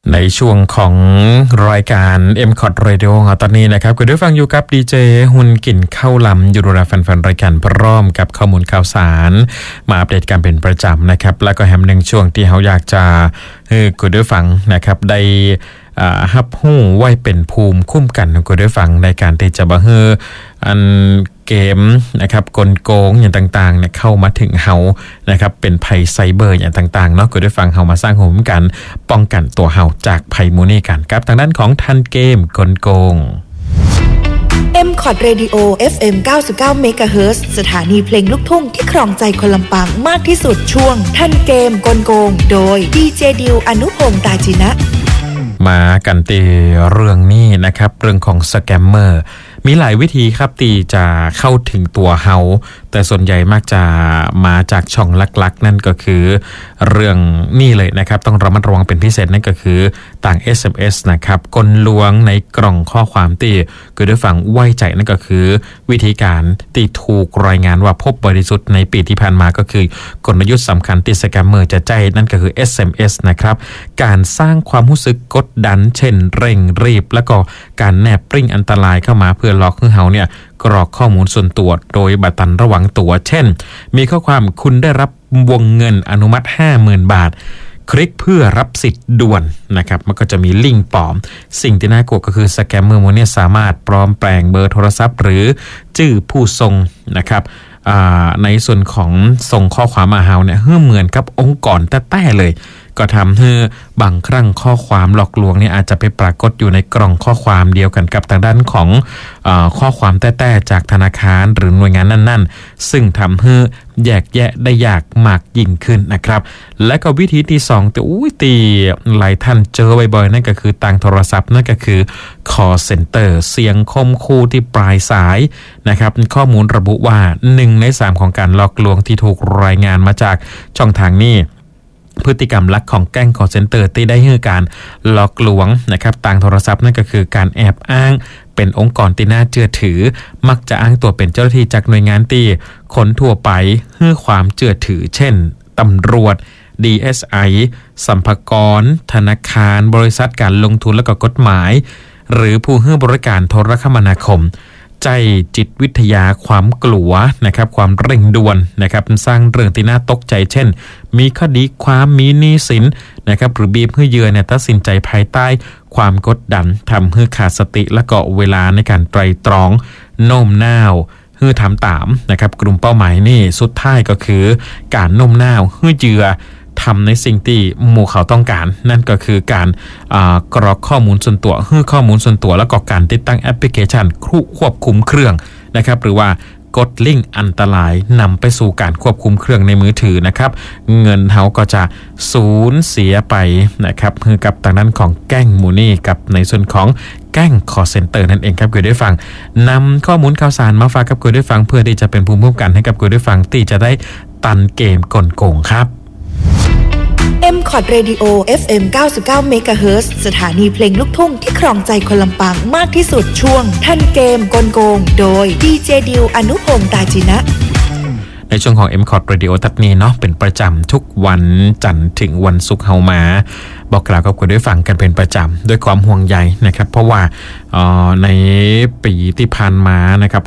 ในช่วงของรายการ MCOT Radio ตอนนี้นะครับคุณได้ฟังอยู่กับดีเจหุ่นกินข้าวลำอยู่ดูแลแฟนๆรายการพร้อมกับข้อมูลข่าวสารมาอัปเดตกันเป็นประจำนะครับแล้วก็แฮมหนึ่งช่วงที่เขาอยากจะคุณได้ฟังนะครับได้ฮับหู้ไว้เป็นภูมิคุ้มกันของคุณได้ฟังในการที่จะบ่ฮืออันเกมนะครับกลโกงอย่างต่างๆเนี่ยเข้ามาถึงเฮานะครับเป็นภัยไซเบอร์อย่างต่างๆเนาะคุณได้ฟังเฮามาสร้างภูมิคุ้มกันป้องกันตัวเฮาจากภัยมูนี่กันกับทางด้านของทันเกมกลโกง MCOT Radio FM 99 MHz สถานีเพลงลูกทุ่งที่ครองใจคนลำปางมากที่สุดช่วงทันเกมกลโกงโดยดีเจดิวอนุพงษ์ตาจินะมากันตีเรื่องนี้นะครับเรื่องของสแกมเมอร์มีหลายวิธีครับที่จะเข้าถึงตัวเฮาแต่ส่วนใหญ่มักจะมาจากช่องลักๆนั่นก็คือเรื่องนี่เลยนะครับต้องระมัดระวังเป็นพิเศษนั่นก็คือต่าง SMS นะครับกลลวงในกล่องข้อความที่คือได้ฟังไว้ใจนั่นก็คือวิธีการที่ถูกรายงานว่าพบบริสุทธิ์ในปีที่ผ่านมาก็คือกลยุทธ์สำคัญที่สแกมเมอร์จะใจนั่นก็คือ SMS นะครับการสร้างความรู้สึกกดดันเช่นเร่งรีบแล้วก็การแนบปริ้งอันตรายเข้ามาเพื่อหลอกให้เฮาเนี่ยกรอกข้อมูลส่วนตัวโดยบัตรตันระหว่างตัวเช่นมีข้อความคุณได้รับวงเงินอนุมัติ 50,000 บาทคลิกเพื่อรับสิทธิ์ด่วนนะครับมันก็จะมีลิงก์ปลอมสิ่งที่น่ากลัวก็คือสแกมเมอร์เนี่ยสามารถปลอมแปลงเบอร์โทรศัพท์หรือชื่อผู้ส่งนะครับในส่วนของส่งข้อความมาเฮาเนี่ยเหมือนกับองค์กรแต้ๆเลยก็ทำให้บางครั้งข้อความหลอกลวงเนี่ยอาจจะไปปรากฏอยู่ในกล่องข้อความเดียวกันกับทางด้านของข้อความแต้ๆจากธนาคารหรือหน่วยงานนั่นๆซึ่งทำให้แยกแยะได้ยากมากยิ่งขึ้นนะครับและก็วิธีที่2ตีหลายท่านเจอบ่อยๆนั่นก็คือต่างโทรศัพท์นั่นก็คือ call center เสียงคมคูที่ปลายสายนะครับข้อมูลระบุว่า1 ใน 3ของการหลอกลวงที่ถูกรายงานมาจากช่องทางนี้พฤติกรรมลักของแก๊ง call center ที่ได้ให้การหลอกลวงนะครับต่างโทรศัพท์นั่นก็คือการแอบอ้างเป็นองค์กรที่น่าเชื่อถือมักจะอ้างตัวเป็นเจ้าหน้าที่จากหน่วยงานที่คนทั่วไปให้ความเชื่อถือเช่นตำรวจ DSI สรรพากรธนาคารบริษัทการลงทุนและก็กฎหมายหรือผู้ให้บริการโทรคมนาคมใจจิตวิทยาความกลัวนะครับความเร่งด่วนนะครับสร้างเรื่องที่น่าตกใจเช่นมีคดีความมีหนี้สินนะครับหรือบีบให้เหยื่อเนี่ยตัดสินใจภายใต้ความกดดันทำให้ขาดสติและก็เวลาในการไตร่ตรองโน้มน้าวให้ทำตามนะครับกลุ่มเป้าหมายนี่สุดท้ายก็คือการโน้มน้าวให้เหยื่อทำในสิ่งที่หมู่เขาต้องการนั่นก็คือการกรอกข้อมูลส่วนตัวให้ข้อมูลส่วนตัวแล้วก็การติดตั้งแอปพลิเคชันควบคุมเครื่องนะครับหรือว่ากดลิงก์อันตรายนำไปสู่การควบคุมเครื่องในมือถือนะครับเงินเฮาก็จะสูญเสียไปนะครับคือกับทางด้านของแก๊งมูนี่กับในส่วนของแก๊ง call center นั่นเองครับคุณได้ฟังนำข้อมูลข่าวสารมาฝากกับคุณได้ฟังเพื่อที่จะเป็นภูมิคุ้มกันให้กับคุณได้ฟังที่จะได้ตันเกมกลโกงครับ MCOT Radio FM 99 MHz สถานีเพลงลูกทุ่งที่ครองใจคนลำปางมากที่สุดช่วงทันเกมกลโกงโดยดีเจดิวอนุพงษ์ตาจินะในช่วงของ MCOT Radio ตัดนี้เนาะเป็นประจำทุกวันจันทร์ถึงวันศุกร์เฮามาบอกกล่าวกับคุณได้ฟังกันเป็นประจำด้วยความห่วงใยนะครับเพราะว่าในปีที่ผ่านมานะครับ